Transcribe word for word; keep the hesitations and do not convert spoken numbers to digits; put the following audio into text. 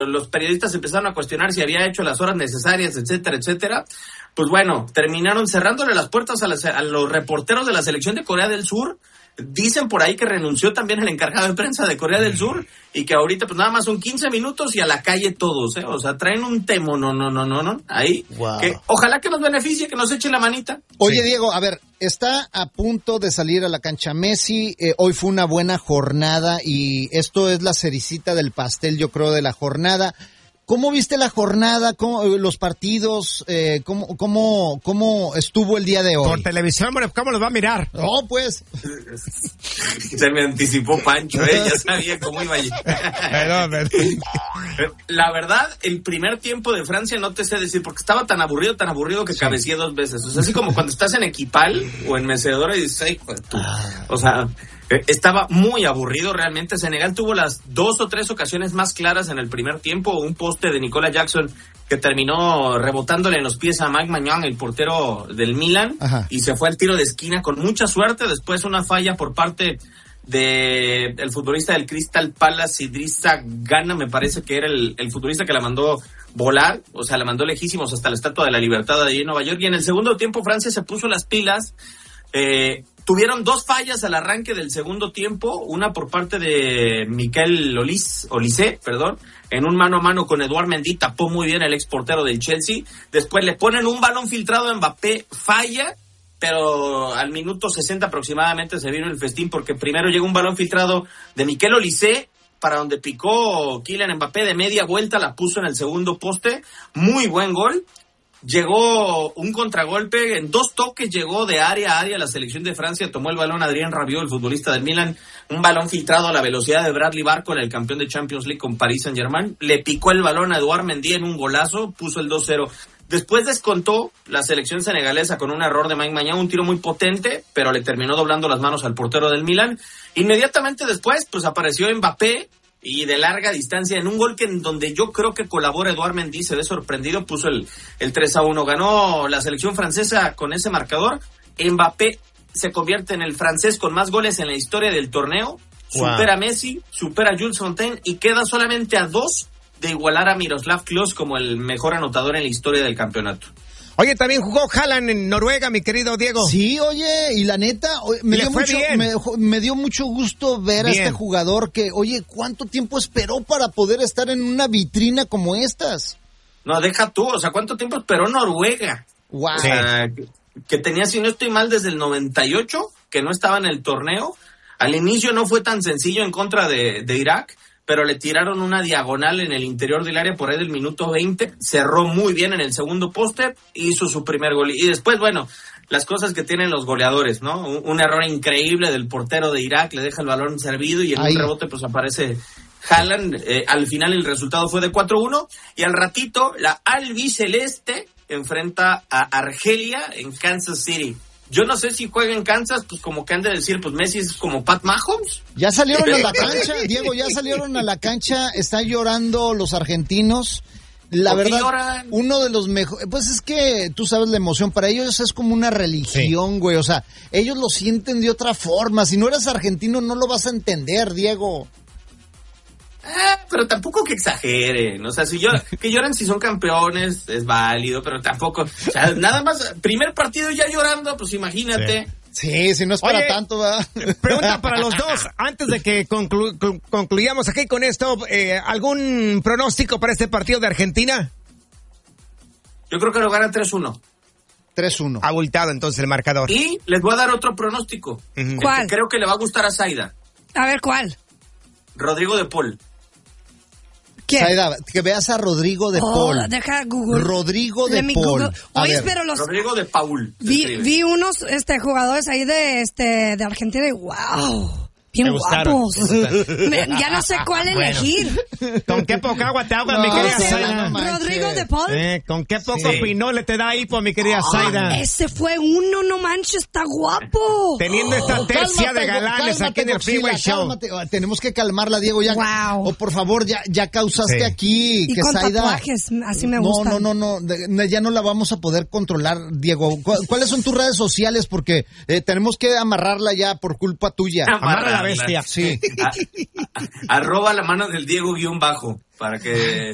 los periodistas empezaron a cuestionar si había hecho las horas necesarias, etcétera, etcétera. Pues bueno, terminaron cerrándole las puertas a, las, a los reporteros de la selección de Corea del Sur. Dicen por ahí que renunció también el encargado de prensa de Corea del Sur y que ahorita pues nada más son quince minutos y a la calle todos, ¿eh? O sea, traen un temo, no, no, no, no, no, ahí. Wow. Que ojalá que nos beneficie, que nos eche la manita. Oye, sí. Diego, a ver, está a punto de salir a la cancha Messi, eh, hoy fue una buena jornada y esto es la cericita del pastel, yo creo, de la jornada. ¿Cómo viste la jornada, cómo, los partidos, eh, cómo, cómo, cómo estuvo el día de hoy? Por televisión, bueno, ¿cómo los va a mirar? No, pues. Se me anticipó Pancho, ¿eh? Ya sabía cómo iba a llegar. Perdón, perdón. La verdad, el primer tiempo de Francia no te sé decir, porque estaba tan aburrido, tan aburrido que sí. cabeceé dos veces. O sea, así como cuando estás en Equipal o en Mecedora y dices, ay, pues tú. O sea, estaba muy aburrido realmente. Senegal tuvo las dos o tres ocasiones más claras en el primer tiempo. Un poste de Nicola Jackson que terminó rebotándole en los pies a Mike Maignan, el portero del Milan. Ajá. Y se fue al tiro de esquina con mucha suerte. Después una falla por parte de el futbolista del Crystal Palace, Idrissa Gana, me parece que era el, el futbolista que la mandó volar. O sea, la mandó lejísimos hasta la Estatua de la Libertad de allí en Nueva York. Y en el segundo tiempo Francia se puso las pilas. Eh... Tuvieron dos fallas al arranque del segundo tiempo, una por parte de Mikel Olis, Olise, perdón, en un mano a mano con Eduard Mendy, tapó muy bien el ex portero del Chelsea. Después le ponen un balón filtrado a Mbappé, falla, pero al minuto sesenta aproximadamente se vino el festín porque primero llegó un balón filtrado de Mikel Olise para donde picó Kylian Mbappé de media vuelta, la puso en el segundo poste, muy buen gol. Llegó un contragolpe, en dos toques llegó de área a área la selección de Francia, tomó el balón Adrien Rabiot, el futbolista del Milan, un balón filtrado a la velocidad de Bradley Barcola, el campeón de Champions League con Paris Saint-Germain, le picó el balón a Eduard Mendy en un golazo, puso el dos cero. Después descontó la selección senegalesa con un error de Mike Maignan, un tiro muy potente, pero le terminó doblando las manos al portero del Milan. Inmediatamente después, pues apareció Mbappé, y de larga distancia, en un gol que en donde yo creo que colabora Eduard Mendy, se ve sorprendido, puso el, el tres a uno. Ganó la selección francesa con ese marcador. Mbappé se convierte en el francés con más goles en la historia del torneo. Wow. Supera a Messi, supera a Jules Fontaine y queda solamente a dos de igualar a Miroslav Klose como el mejor anotador en la historia del campeonato. Oye, también jugó Haaland en Noruega, mi querido Diego. Sí, oye, y la neta, me, dio mucho, me, me dio mucho gusto ver bien a este jugador que, oye, ¿cuánto tiempo esperó para poder estar en una vitrina como estas? No, deja tú, o sea, ¿cuánto tiempo esperó Noruega? Wow. O sea, que, que tenía, si no estoy mal, desde el noventa y ocho, que no estaba en el torneo. Al inicio no fue tan sencillo en contra de, de Irak, pero le tiraron una diagonal en el interior del área por ahí del minuto veinte, cerró muy bien en el segundo poste, hizo su primer gol. Y después, bueno, las cosas que tienen los goleadores, ¿no? Un, un error increíble del portero de Irak, le deja el balón servido y en Ahí. un rebote pues aparece Haaland. Eh, al final el resultado fue de cuatro uno y al ratito la albiceleste enfrenta a Argelia en Kansas City. Yo no sé si juega en Kansas, pues como que han de decir, pues Messi es como Pat Mahomes. Ya salieron a la cancha, Diego, ya salieron a la cancha, están llorando los argentinos. La verdad, lloran? Uno de los mejores, pues es que tú sabes la emoción, para ellos es como una religión, sí. güey, o sea, ellos lo sienten de otra forma, si no eres argentino no lo vas a entender, Diego. Ah, pero tampoco que exageren, o sea, si lloran, que lloran si son campeones, es válido, pero tampoco, o sea, nada más, primer partido ya llorando, pues imagínate. Sí, sí si no es para Oye, tanto, ¿verdad? Pregunta para los dos, antes de que conclu- concluyamos aquí con esto, eh, ¿algún pronóstico para este partido de Argentina? Yo creo que lo gana tres uno. tres uno. Abultado entonces el marcador. Y les voy a dar otro pronóstico. Uh-huh. ¿Cuál? Que creo que le va a gustar a Zaida. A ver, ¿cuál? Rodrigo de Paul. ¿Quién? Saida, que veas a Rodrigo de oh, Paul. Deja Google. Rodrigo de Paul. Oye, pero los... Rodrigo de Paul. Vi, vi unos este, jugadores ahí de, este, de Argentina y wow. Bien guapos. Me, ya no sé cuál bueno. elegir. ¿Con qué poca agua te ahoga, no, mi querida Zaida? No Rodrigo de Paul. Eh, ¿Con qué poco sí. pinole te da hipo, mi querida Zaida? Oh, ese fue uno, no manches, está guapo. Teniendo esta oh, tercia cálmate, de galanes cálmate, aquí en el Freeway Show. Oh, tenemos que calmarla, Diego. Ya, wow. oh, por favor, ya, ya causaste sí. aquí. Y que con Zaida, tatuajes, así me no, gusta. No, no, no, no, ya no la vamos a poder controlar, Diego. ¿Cuáles son tus redes sociales? Porque eh, tenemos que amarrarla ya por culpa tuya. Amarra la bestia. Sí. A, a, arroba la mano del Diego guión bajo para que